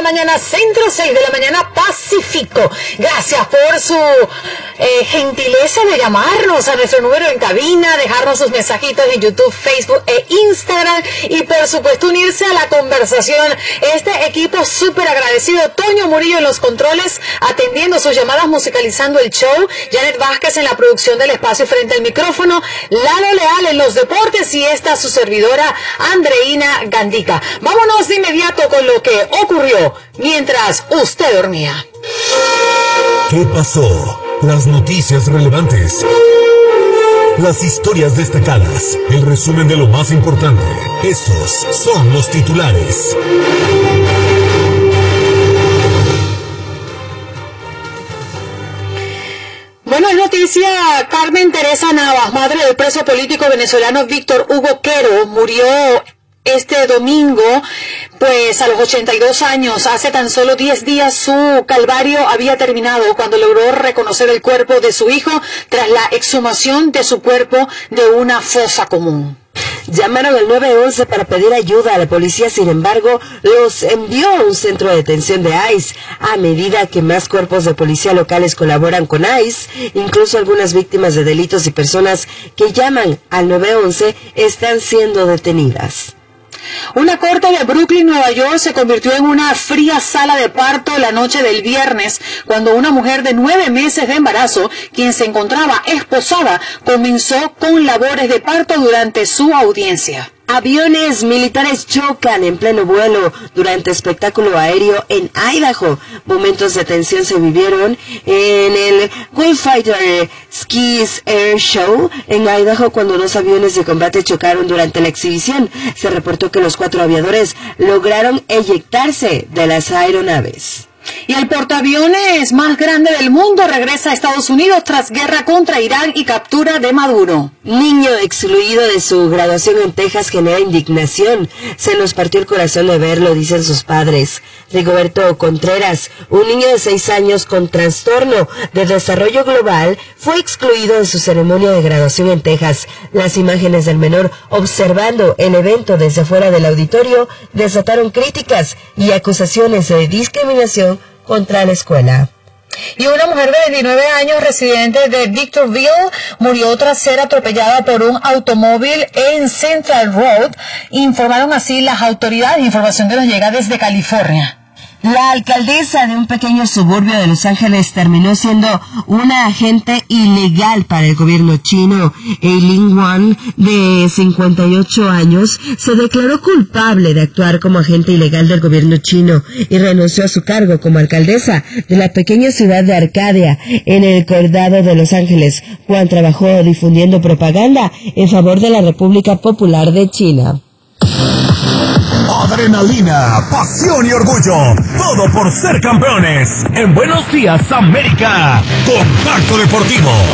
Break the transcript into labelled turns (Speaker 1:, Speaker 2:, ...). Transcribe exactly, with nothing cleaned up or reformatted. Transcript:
Speaker 1: la mañana Centro, seis de la mañana Pacífico. Gracias por su eh, gentileza de llamarnos a nuestro número en cabina, dejarnos sus mensajitos en YouTube, Facebook e Instagram y por supuesto unirse a la conversación. Este equipo súper agradecido. Toño Murillo en los controles, atendiendo sus llamadas, musicalizando el show. Janet Vázquez en la producción del espacio frente al micrófono. Lalo Leal en los deportes y esta su servidora Andreina Gandica. Vámonos de inmediato con lo que ocurrió mientras usted dormía.
Speaker 2: ¿Qué pasó? Las noticias relevantes, las historias destacadas, el resumen de lo más importante. Estos son los titulares.
Speaker 1: Bueno, es noticia, Carmen Teresa Navas, madre del preso político venezolano Víctor Hugo Quero, murió este domingo, pues a los ochenta y dos años. Hace tan solo diez días su calvario había terminado cuando logró reconocer el cuerpo de su hijo tras la exhumación de su cuerpo de una fosa común.
Speaker 3: Llamaron al nueve once para pedir ayuda a la policía, sin embargo, los envió a un centro de detención de ICE. A medida que más cuerpos de policía locales colaboran con ICE, incluso algunas víctimas de delitos y personas que llaman al nueve once están siendo detenidas.
Speaker 1: Una corte de Brooklyn, Nueva York, se convirtió en una fría sala de parto la noche del viernes, cuando una mujer de nueve meses de embarazo, quien se encontraba esposada, comenzó con labores de parto durante su audiencia.
Speaker 3: Aviones militares chocan en pleno vuelo durante espectáculo aéreo en Idaho. Momentos de tensión se vivieron en el Wayfighter Skis Air Show en Idaho cuando dos aviones de combate chocaron durante la exhibición. Se reportó que los cuatro aviadores lograron eyectarse de las aeronaves.
Speaker 1: Y el portaaviones más grande del mundo regresa a Estados Unidos tras guerra contra Irán y captura de Maduro.
Speaker 3: Niño excluido de su graduación en Texas genera indignación. Se nos partió el corazón de verlo, dicen sus padres. Rigoberto Contreras, un niño de seis años con trastorno de desarrollo global, fue excluido de su ceremonia de graduación en Texas. Las imágenes del menor observando el evento desde fuera del auditorio desataron críticas y acusaciones de discriminación contra la escuela.
Speaker 1: Y una mujer de veintinueve años, residente de Victorville, murió tras ser atropellada por un automóvil en Central Road, informaron así las autoridades. Información que nos llega desde California.
Speaker 3: La alcaldesa de un pequeño suburbio de Los Ángeles terminó siendo una agente ilegal para el gobierno chino. Eileen Wang, de cincuenta y ocho años, se declaró culpable de actuar como agente ilegal del gobierno chino y renunció a su cargo como alcaldesa de la pequeña ciudad de Arcadia, en el condado de Los Ángeles. Wang trabajó difundiendo propaganda en favor de la República Popular de China.
Speaker 2: Adrenalina, pasión y orgullo, todo por ser campeones. En Buenos Días, América, Contacto Deportivo.